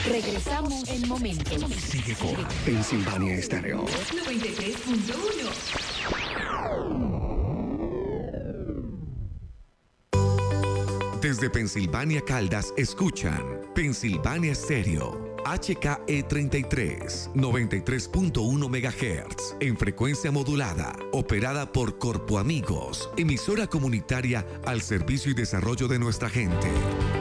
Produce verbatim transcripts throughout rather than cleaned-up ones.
Regresamos en momentos. Sigue con Pensilvania Estéreo noventa y tres punto uno. Desde Pensilvania Caldas escuchan Pensilvania Estéreo H K E treinta y tres, noventa y tres punto uno megahertz en frecuencia modulada, operada por Corpo Amigos, emisora comunitaria al servicio y desarrollo de nuestra gente.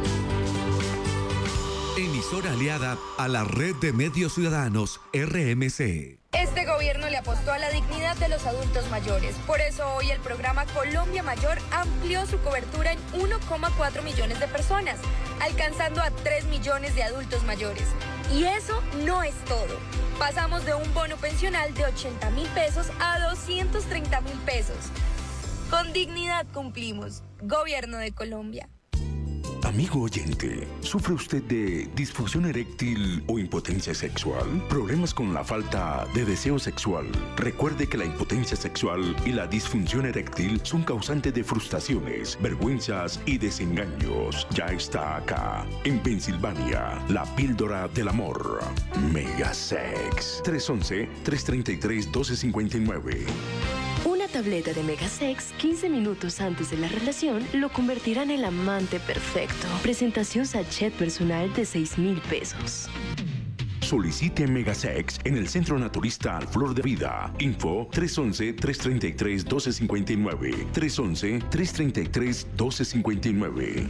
Emisora aliada a la Red de Medios Ciudadanos R M C. Este gobierno le apostó a la dignidad de los adultos mayores. Por eso hoy el programa Colombia Mayor amplió su cobertura en uno coma cuatro millones de personas, alcanzando a tres millones de adultos mayores. Y eso no es todo. Pasamos de un bono pensional de ochenta mil pesos a doscientos treinta mil pesos. Con dignidad cumplimos. Gobierno de Colombia. Amigo oyente, ¿sufre usted de disfunción eréctil o impotencia sexual? ¿Problemas con la falta de deseo sexual? Recuerde que la impotencia sexual y la disfunción eréctil son causantes de frustraciones, vergüenzas y desengaños. Ya está acá, en Pensilvania, la píldora del amor. Megasex. tres once, tres treinta y tres, doce cincuenta y nueve. Una tableta de Megasex quince minutos antes de la relación lo convertirá en el amante perfecto. Presentación sachet personal de seis mil pesos. Solicite Megasex en el Centro Naturista Flor de Vida. Info tres once, tres treinta y tres, doce cincuenta y nueve. tres once, tres treinta y tres, doce cincuenta y nueve.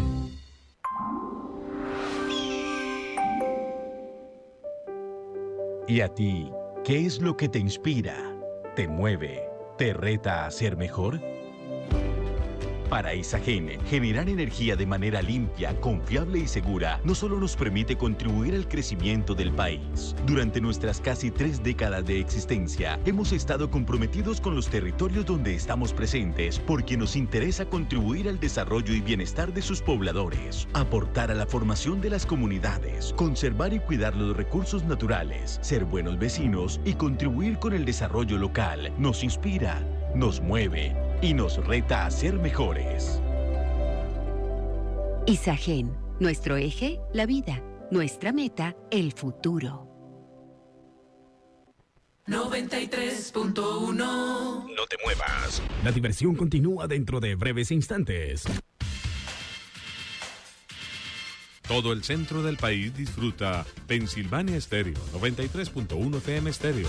¿Y a ti, qué es lo que te inspira, te mueve, te reta a ser mejor? Para Isagen, generar energía de manera limpia, confiable y segura no solo nos permite contribuir al crecimiento del país. Durante nuestras casi tres décadas de existencia, hemos estado comprometidos con los territorios donde estamos presentes porque nos interesa contribuir al desarrollo y bienestar de sus pobladores, aportar a la formación de las comunidades, conservar y cuidar los recursos naturales, ser buenos vecinos y contribuir con el desarrollo local. Nos inspira, nos mueve y nos reta a ser mejores. Isagen, nuestro eje, la vida. Nuestra meta, el futuro. noventa y tres punto uno. No te muevas. La diversión continúa dentro de breves instantes. Todo el centro del país disfruta Pensilvania Estéreo, noventa y tres punto uno F M Estéreo.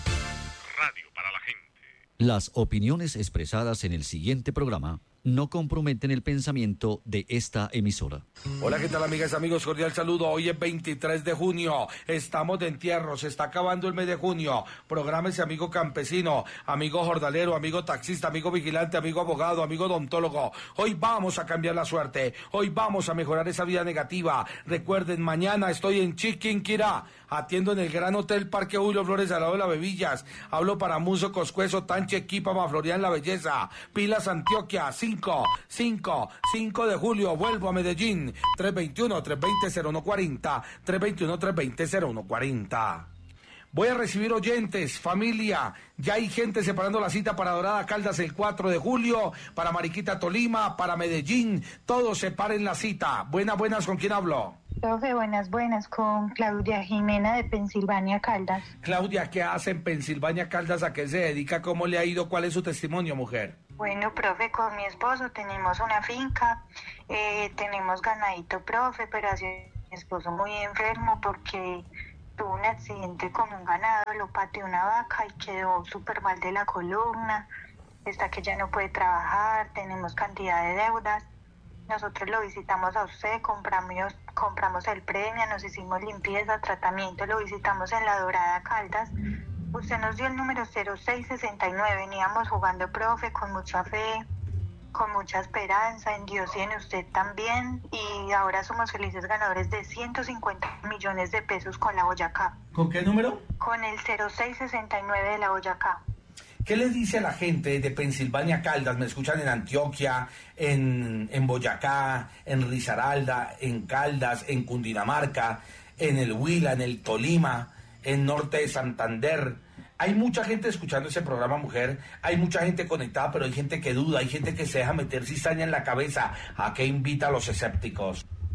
Radio para la gente. Las opiniones expresadas en el siguiente programa no comprometen el pensamiento de esta emisora. Hola, ¿qué tal, amigas y amigos? Cordial saludo. Hoy es veintitrés de junio. Estamos de entierro. Se está acabando el mes de junio. Prográmese, amigo campesino, amigo jornalero, amigo taxista, amigo vigilante, amigo abogado, amigo odontólogo. Hoy vamos a cambiar la suerte. Hoy vamos a mejorar esa vida negativa. Recuerden, mañana estoy en Chiquinquirá. Atiendo en el Gran Hotel Parque Julio Flores al lado de las Bebillas. Hablo para Muso, Coscuezo, Tanche, Equipama, Florian La Belleza. Pilas, Antioquia. cinco, cinco, cinco de julio. Vuelvo a Medellín. tres veintiuno, tres veinte, cero uno cuarenta. tres veintiuno, tres veinte, cero uno cuarenta. Voy a recibir oyentes, familia. Ya hay gente separando la cita para Dorada Caldas el cuatro de julio, para Mariquita Tolima, para Medellín. Todos separen la cita. Buenas, buenas, ¿con quién hablo? Profe, buenas, buenas, con Claudia Jimena de Pensilvania Caldas. Claudia, ¿qué hace en Pensilvania Caldas? ¿A qué se dedica? ¿Cómo le ha ido? ¿Cuál es su testimonio, mujer? Bueno, profe, con mi esposo tenemos una finca, eh, tenemos ganadito, profe, pero así mi esposo muy enfermo porque tuvo un accidente con un ganado, lo pateó una vaca y quedó súper mal de la columna, está que ya no puede trabajar, tenemos cantidad de deudas. Nosotros lo visitamos a usted, compramos, compramos el premio, nos hicimos limpieza, tratamiento, lo visitamos en la Dorada Caldas. Usted nos dio el número cero seis sesenta y nueve, veníamos jugando, profe, con mucha fe, con mucha esperanza en Dios y en usted también, y ahora somos felices ganadores de ciento cincuenta millones de pesos con la Boyacá. ¿Con qué número? Con el cero seis sesenta y nueve de la Boyacá. ¿Qué les dice a la gente de Pensilvania Caldas? Me escuchan en Antioquia, en, en Boyacá, en Risaralda, en Caldas, en Cundinamarca, en el Huila, en el Tolima, en Norte de Santander. Hay mucha gente escuchando ese programa, mujer. Hay mucha gente conectada, pero hay gente que duda, hay gente que se deja meter cizaña en la cabeza. ¿A qué invita a los escépticos?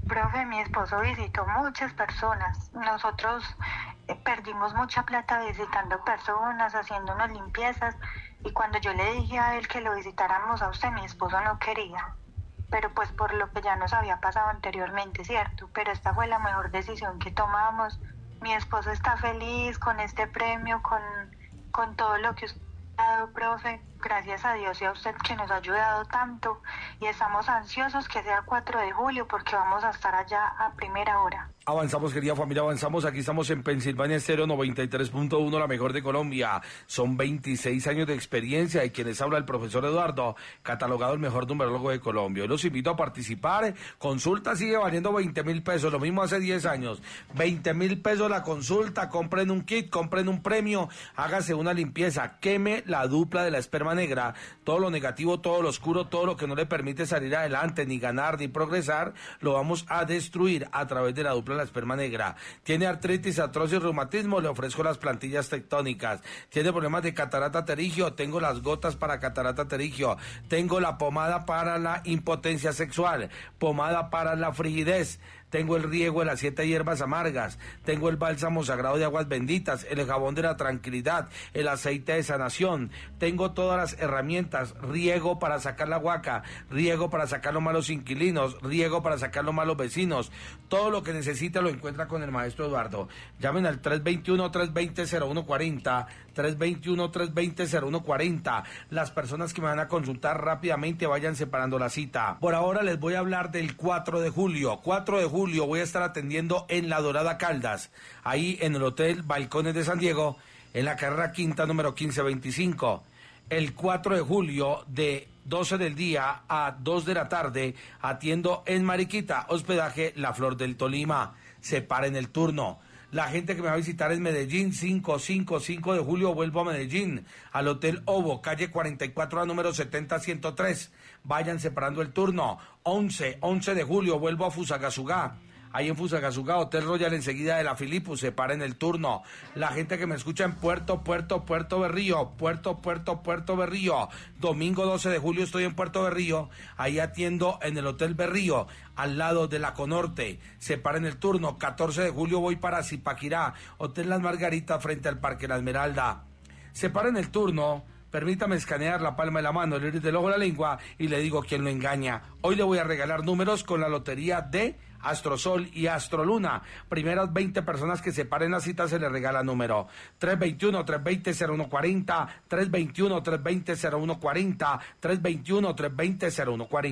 Profe, mi esposo visitó muchas personas. Nosotros eh, perdimos mucha plata visitando personas, haciendo unas limpiezas. Y cuando yo le dije a él que lo visitáramos a usted, mi esposo no quería. Pero pues por lo que ya nos había pasado anteriormente, ¿cierto? Pero esta fue la mejor decisión que tomamos. Mi esposo está feliz con este premio, con, con todo lo que usted ha dado, profe. Gracias a Dios y a usted que nos ha ayudado tanto. Y estamos ansiosos que sea cuatro de julio porque vamos a estar allá a primera hora. Avanzamos, querida familia, avanzamos. Aquí estamos en Pensilvania Estéreo noventa y tres punto uno, la mejor de Colombia. Son veintiséis años de experiencia y quienes habla el profesor Eduardo, catalogado el mejor numerólogo de Colombia. Yo los invito a participar. Consulta sigue valiendo veinte mil pesos, lo mismo hace diez años. veinte mil pesos la consulta, compren un kit, compren un premio, hágase una limpieza, queme la dupla de la esperma negra, todo lo negativo, todo lo oscuro, todo lo que no le permite salir adelante, ni ganar, ni progresar, lo vamos a destruir a través de la dupla de la esperma negra. Tiene artritis, artrosis, reumatismo, le ofrezco las plantillas tectónicas. Tiene problemas de catarata pterigio, tengo las gotas para catarata pterigio. Tengo la pomada para la impotencia sexual, pomada para la frigidez. Tengo el riego de las siete hierbas amargas, tengo el bálsamo sagrado de aguas benditas, el jabón de la tranquilidad, el aceite de sanación, tengo todas las herramientas, riego para sacar la huaca, riego para sacar los malos inquilinos, riego para sacar los malos vecinos, todo lo que necesita lo encuentra con el maestro Eduardo. Llamen al tres dos uno, tres dos cero, cero uno cuatro cero, tres dos uno, tres dos cero, cero uno cuatro cero. Las personas que me van a consultar rápidamente vayan separando la cita. Por ahora les voy a hablar del cuatro de julio. cuatro de julio voy a estar atendiendo en La Dorada Caldas, ahí en el Hotel Balcones de San Diego, en la carrera quinta número quince veinticinco. El cuatro de julio de doce del día a dos de la tarde atiendo en Mariquita, hospedaje La Flor del Tolima. Separen el turno. La gente que me va a visitar es Medellín, cinco, cinco, cinco de julio vuelvo a Medellín, al Hotel Ovo, calle cuarenta y cuatro, a número setenta ciento tres. Vayan separando el turno. once, once de julio vuelvo a Fusagasugá. Ahí en Fusagasugá, Hotel Royal enseguida de la Filipus, separen el turno. La gente que me escucha en Puerto, Puerto, Puerto Berrío, Puerto, Puerto, Puerto Berrío. Domingo doce de julio estoy en Puerto Berrío, ahí atiendo en el Hotel Berrío, al lado de la Conorte. Separen el turno. catorce de julio voy para Zipaquirá, Hotel Las Margaritas frente al Parque La Esmeralda. Separen el turno. Permítame escanear la palma de la mano, el iris del ojo, la lengua y le digo quién lo engaña. Hoy le voy a regalar números con la lotería de Astrosol y Astroluna. Primeras veinte personas que separen la cita se les regala número. tres dos uno, tres dos cero, cero uno cuatro cero, tres dos uno, tres dos cero, cero uno cuatro cero, tres dos uno, tres dos cero, cero uno cuatro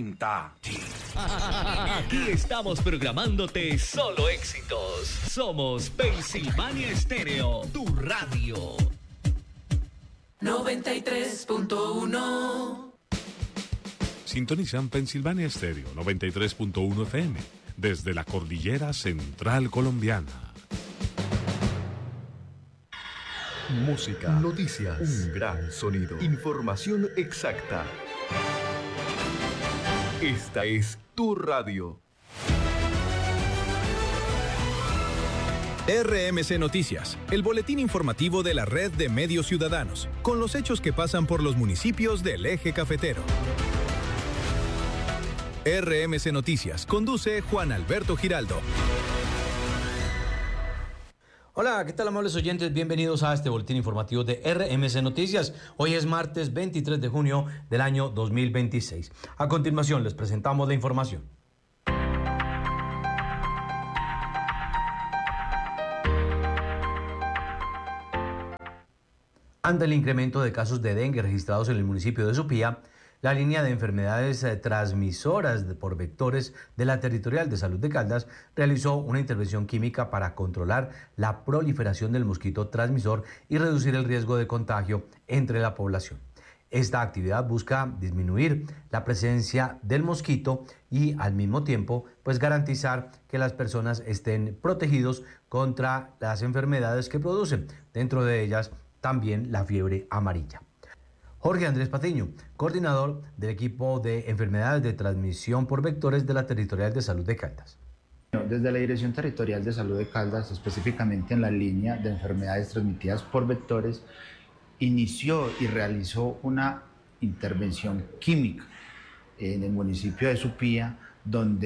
cero. Aquí estamos programándote solo éxitos. Somos Pensilvania Estéreo, tu radio. noventa y tres punto uno. Sintonizan Pensilvania Estéreo noventa y tres punto uno F M desde la cordillera central colombiana. Música, noticias, un gran sonido, información exacta. Esta es tu radio. R M C Noticias, el boletín informativo de la red de medios ciudadanos, con los hechos que pasan por los municipios del eje cafetero. R M C Noticias, conduce Juan Alberto Giraldo. Hola, ¿qué tal, amables oyentes? Bienvenidos a este boletín informativo de R M C Noticias. Hoy es martes veintitrés de junio del año dos mil veintiséis. A continuación les presentamos la información. Ante el incremento de casos de dengue registrados en el municipio de Supía, la línea de enfermedades transmisoras por vectores de la Territorial de Salud de Caldas realizó una intervención química para controlar la proliferación del mosquito transmisor y reducir el riesgo de contagio entre la población. Esta actividad busca disminuir la presencia del mosquito y al mismo tiempo pues garantizar que las personas estén protegidos contra las enfermedades que producen, dentro de ellas también la fiebre amarilla. Jorge Andrés Patiño, coordinador del equipo de enfermedades de transmisión por vectores de la Territorial de Salud de Caldas. Desde la Dirección Territorial de Salud de Caldas, específicamente en la línea de enfermedades transmitidas por vectores, inició y realizó una intervención química en el municipio de Supía, donde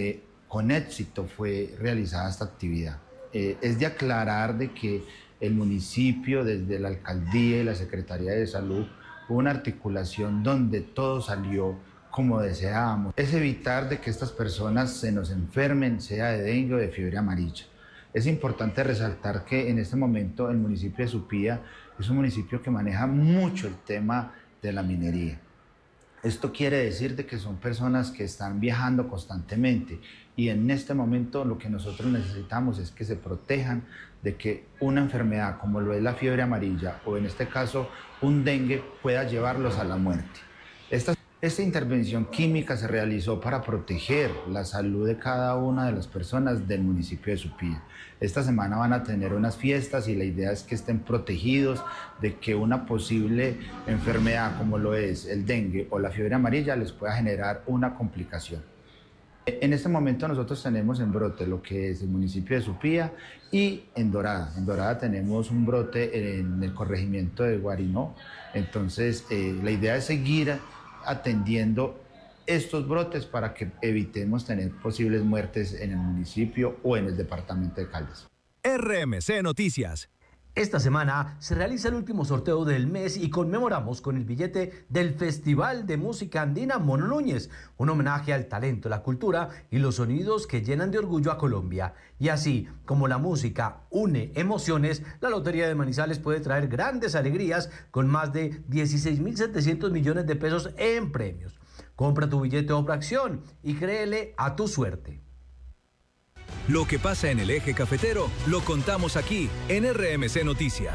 con éxito fue realizada esta actividad. Eh, es de aclarar de que el municipio, desde la alcaldía y la Secretaría de Salud, hubo una articulación donde todo salió como deseábamos. Es evitar de que estas personas se nos enfermen, sea de dengue o de fiebre amarilla. Es importante resaltar que en este momento el municipio de Supía es un municipio que maneja mucho el tema de la minería. Esto quiere decir de que son personas que están viajando constantemente y en este momento lo que nosotros necesitamos es que se protejan de que una enfermedad como lo es la fiebre amarilla o en este caso un dengue pueda llevarlos a la muerte. Esta, esta intervención química se realizó para proteger la salud de cada una de las personas del municipio de Supía. Esta semana van a tener unas fiestas y la idea es que estén protegidos de que una posible enfermedad como lo es el dengue o la fiebre amarilla les pueda generar una complicación. En este momento nosotros tenemos en brote lo que es el municipio de Supía y en Dorada. En Dorada tenemos un brote en el corregimiento de Guarinó. Entonces eh, la idea es seguir atendiendo estos brotes para que evitemos tener posibles muertes en el municipio o en el departamento de Caldas. R M C Noticias. Esta semana se realiza el último sorteo del mes y conmemoramos con el billete del Festival de Música Andina Mono Núñez, un homenaje al talento, la cultura y los sonidos que llenan de orgullo a Colombia. Y así como la música une emociones, la Lotería de Manizales puede traer grandes alegrías con más de dieciséis mil setecientos millones de pesos en premios. Compra tu billete o fracción y créele a tu suerte. Lo que pasa en el eje cafetero lo contamos aquí en R M C Noticias.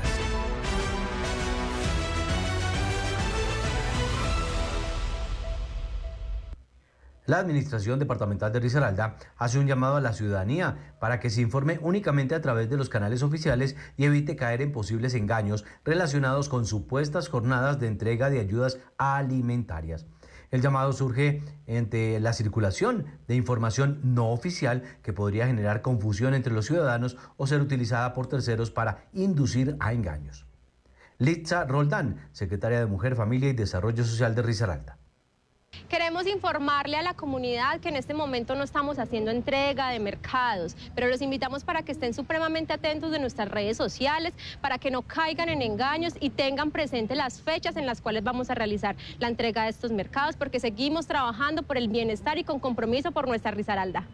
La Administración Departamental de Risaralda hace un llamado a la ciudadanía para que se informe únicamente a través de los canales oficiales y evite caer en posibles engaños relacionados con supuestas jornadas de entrega de ayudas alimentarias. El llamado surge ante la circulación de información no oficial que podría generar confusión entre los ciudadanos o ser utilizada por terceros para inducir a engaños. Litza Roldán, secretaria de Mujer, Familia y Desarrollo Social de Risaralda. Queremos informarle a la comunidad que en este momento no estamos haciendo entrega de mercados, pero los invitamos para que estén supremamente atentos de nuestras redes sociales, para que no caigan en engaños y tengan presente las fechas en las cuales vamos a realizar la entrega de estos mercados, porque seguimos trabajando por el bienestar y con compromiso por nuestra Risaralda.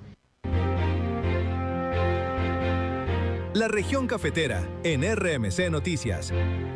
La región cafetera en R M C Noticias.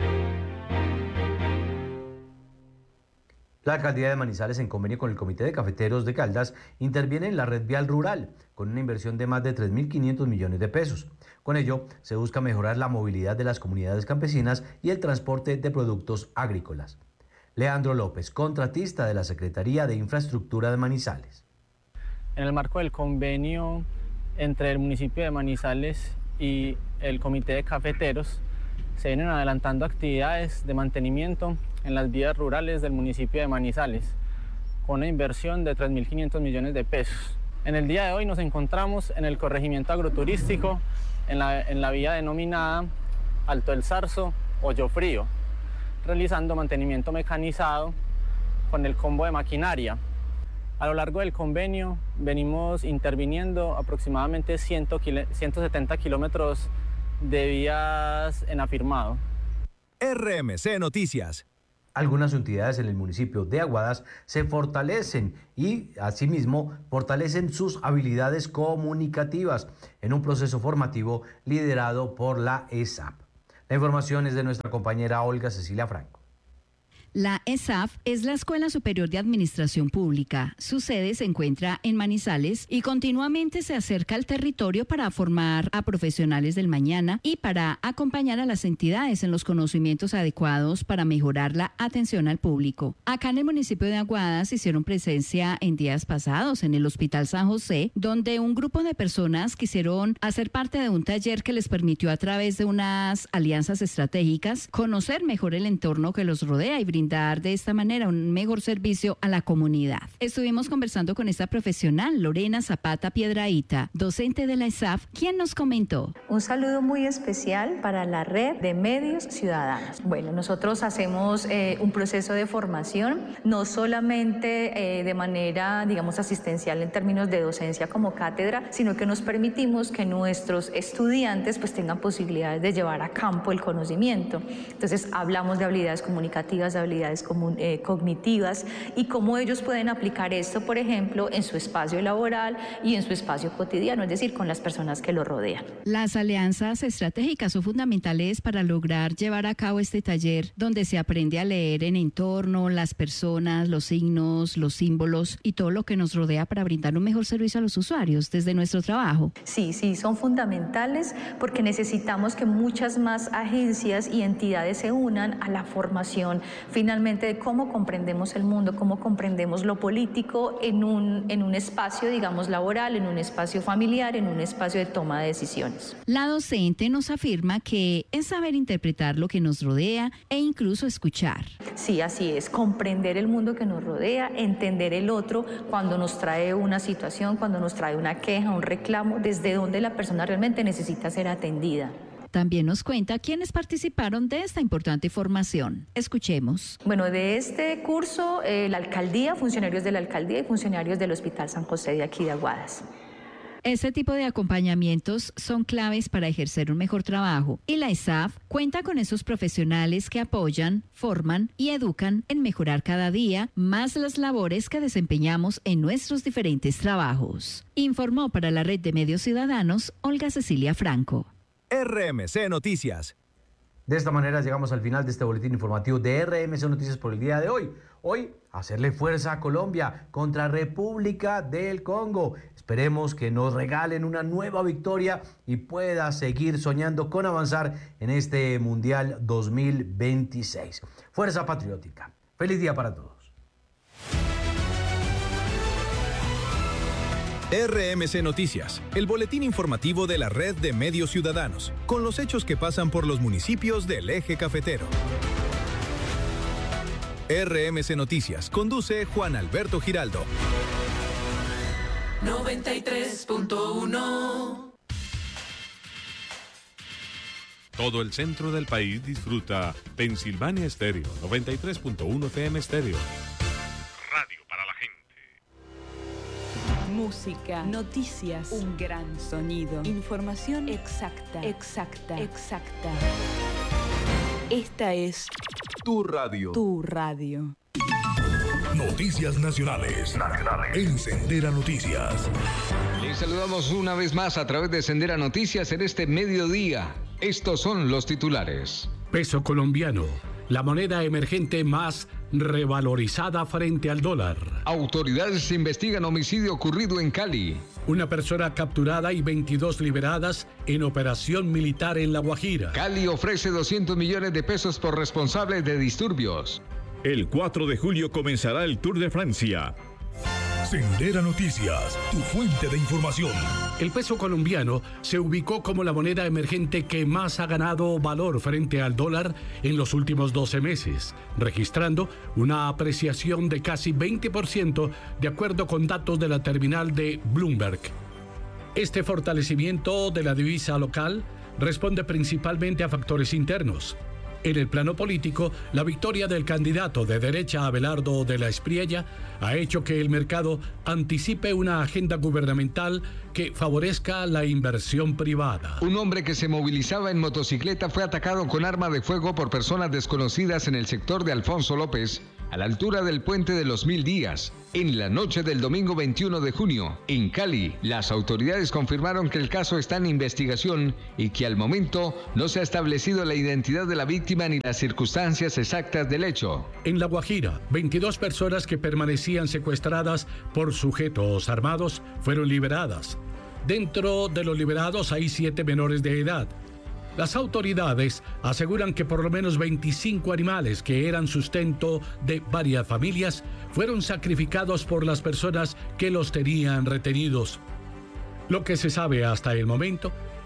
La Alcaldía de Manizales, en convenio con el Comité de Cafeteros de Caldas, interviene en la red vial rural con una inversión de más de tres mil quinientos millones de pesos. Con ello, se busca mejorar la movilidad de las comunidades campesinas y el transporte de productos agrícolas. Leandro López, contratista de la Secretaría de Infraestructura de Manizales. En el marco del convenio entre el municipio de Manizales y el Comité de Cafeteros, se vienen adelantando actividades de mantenimiento en las vías rurales del municipio de Manizales, con una inversión de tres mil quinientos millones de pesos. En el día de hoy nos encontramos en el corregimiento agroturístico, en la, en la vía denominada Alto del Zarzo, Hoyo Frío, realizando mantenimiento mecanizado con el combo de maquinaria. A lo largo del convenio venimos interviniendo aproximadamente ciento setenta kilómetros de vías en afirmado. R M C Noticias. Algunas entidades en el municipio de Aguadas se fortalecen y asimismo fortalecen sus habilidades comunicativas en un proceso formativo liderado por la E S A P. La información es de nuestra compañera Olga Cecilia Franco. La E S A F es la Escuela Superior de Administración Pública. Su sede se encuentra en Manizales y continuamente se acerca al territorio para formar a profesionales del mañana y para acompañar a las entidades en los conocimientos adecuados para mejorar la atención al público. Acá en el municipio de Aguadas hicieron presencia en días pasados en el Hospital San José, donde un grupo de personas quisieron hacer parte de un taller que les permitió a través de unas alianzas estratégicas conocer mejor el entorno que los rodea y brindar brindar de esta manera un mejor servicio a la comunidad. Estuvimos conversando con esta profesional, Lorena Zapata Piedrahita, docente de la E S A F, quien nos comentó. Un saludo muy especial para la red de medios ciudadanos. Bueno, nosotros hacemos eh, un proceso de formación, no solamente eh, de manera, digamos, asistencial en términos de docencia como cátedra, sino que nos permitimos que nuestros estudiantes pues tengan posibilidades de llevar a campo el conocimiento. Entonces hablamos de habilidades comunicativas, de habilidades comun, eh, cognitivas y cómo ellos pueden aplicar esto, por ejemplo, en su espacio laboral y en su espacio cotidiano, es decir, con las personas que lo rodean. Las alianzas estratégicas son fundamentales para lograr llevar a cabo este taller donde se aprende a leer en entorno, las personas, los signos, los símbolos y todo lo que nos rodea para brindar un mejor servicio a los usuarios desde nuestro trabajo. Sí, sí, son fundamentales porque necesitamos que muchas más agencias y entidades se unan a la formación finalmente de cómo comprendemos el mundo, cómo comprendemos lo político en un, en un espacio, digamos, laboral, en un espacio familiar, en un espacio de toma de decisiones. La docente nos afirma que es saber interpretar lo que nos rodea e incluso escuchar. Sí, así es, comprender el mundo que nos rodea, entender el otro cuando nos trae una situación, cuando nos trae una queja, un reclamo, desde donde la persona realmente necesita ser atendida. También nos cuenta quiénes participaron de esta importante formación. Escuchemos. Bueno, de este curso, eh, la alcaldía, funcionarios de la alcaldía y funcionarios del Hospital San José de aquí de Aguadas. Este tipo de acompañamientos son claves para ejercer un mejor trabajo y la E S A F cuenta con esos profesionales que apoyan, forman y educan en mejorar cada día más las labores que desempeñamos en nuestros diferentes trabajos. Informó para la Red de Medios Ciudadanos Olga Cecilia Franco. R M C Noticias. De esta manera llegamos al final de este boletín informativo de R M C Noticias por el día de hoy. Hoy, hacerle fuerza a Colombia contra República del Congo. Esperemos que nos regalen una nueva victoria y pueda seguir soñando con avanzar en este Mundial dos mil veintiséis. Fuerza patriótica. Feliz día para todos. R M C Noticias, el boletín informativo de la Red de Medios Ciudadanos, con los hechos que pasan por los municipios del Eje Cafetero. R M C Noticias conduce Juan Alberto Giraldo. noventa y tres punto uno. Todo el centro del país disfruta Pensilvania Estéreo, noventa y tres punto uno F M Estéreo. Radio para la gente. Música, noticias, un gran sonido, información exacta, exacta, exacta. Esta es tu radio. Tu radio. Noticias nacionales. Nacionales. En Sendera Noticias. Les saludamos una vez más a través de Sendera Noticias en este mediodía. Estos son los titulares. Peso colombiano, la moneda emergente más revalorizada frente al dólar. Autoridades investigan homicidio ocurrido en Cali. Una persona capturada y veintidós liberadas en operación militar en La Guajira. Cali ofrece doscientos millones de pesos por responsables de disturbios. El cuatro de julio comenzará el Tour de Francia. Sendera Noticias, tu fuente de información. El peso colombiano se ubicó como la moneda emergente que más ha ganado valor frente al dólar en los últimos doce meses, registrando una apreciación de casi veinte por ciento de acuerdo con datos de la terminal de Bloomberg. Este fortalecimiento de la divisa local responde principalmente a factores internos. En el plano político, la victoria del candidato de derecha Abelardo de la Espriella ha hecho que el mercado anticipe una agenda gubernamental que favorezca la inversión privada. Un hombre que se movilizaba en motocicleta fue atacado con arma de fuego por personas desconocidas en el sector de Alfonso López, a la altura del Puente de los Mil Días, en la noche del domingo veintiuno de junio. En Cali, las autoridades confirmaron que el caso está en investigación y que al momento no se ha establecido la identidad de la víctima ni las circunstancias exactas del hecho. En La Guajira, veintidós personas que permanecían secuestradas por sujetos armados fueron liberadas. Dentro de los liberados hay siete menores de edad. Las autoridades aseguran que por lo menos veinticinco animales que eran sustento de varias familias fueron sacrificados por las personas que los tenían retenidos. Lo que se sabe hasta el momento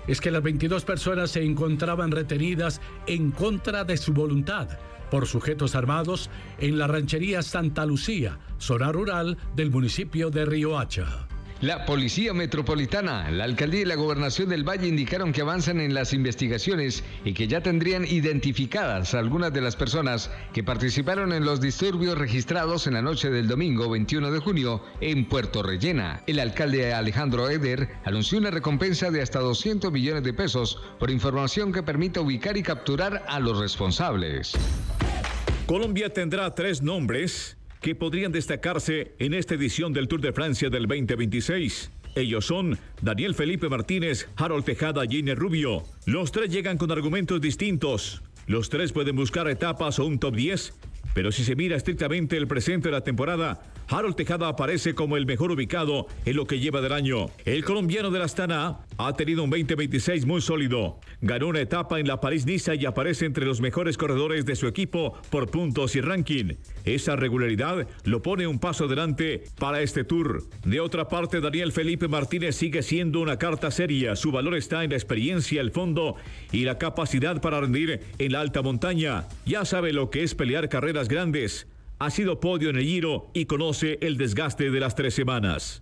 es que las veintidós personas se encontraban retenidas en contra de su voluntad por sujetos armados en la ranchería Santa Lucía, zona rural del municipio de Riohacha. La Policía Metropolitana, la Alcaldía y la Gobernación del Valle indicaron que avanzan en las investigaciones y que ya tendrían identificadas algunas de las personas que participaron en los disturbios registrados en la noche del domingo veintiuno de junio en Puerto Rellena. El alcalde Alejandro Eder anunció una recompensa de hasta doscientos millones de pesos por información que permita ubicar y capturar a los responsables. Colombia tendrá tres nombres que podrían destacarse en esta edición del Tour de Francia del veinte veintiséis. Ellos son Daniel Felipe Martínez, Harold Tejada y Giner Rubio. Los tres llegan con argumentos distintos. Los tres pueden buscar etapas o un top diez, pero si se mira estrictamente el presente de la temporada, Harold Tejada aparece como el mejor ubicado en lo que lleva del año. El colombiano de la Astana ha tenido un veinte veintiséis muy sólido. Ganó una etapa en la París-Niza y aparece entre los mejores corredores de su equipo por puntos y ranking. Esa regularidad lo pone un paso adelante para este Tour. De otra parte, Daniel Felipe Martínez sigue siendo una carta seria. Su valor está en la experiencia, el fondo y la capacidad para rendir en la alta montaña. Ya sabe lo que es pelear carreras grandes. Ha sido podio en el Giro y conoce el desgaste de las tres semanas.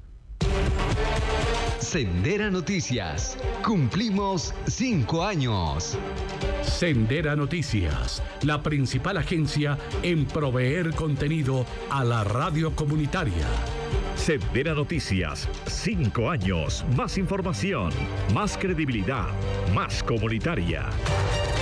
Sendera Noticias. Cumplimos cinco años. Sendera Noticias, la principal agencia en proveer contenido a la radio comunitaria. Sendera Noticias, cinco años, más información, más credibilidad, más comunitaria.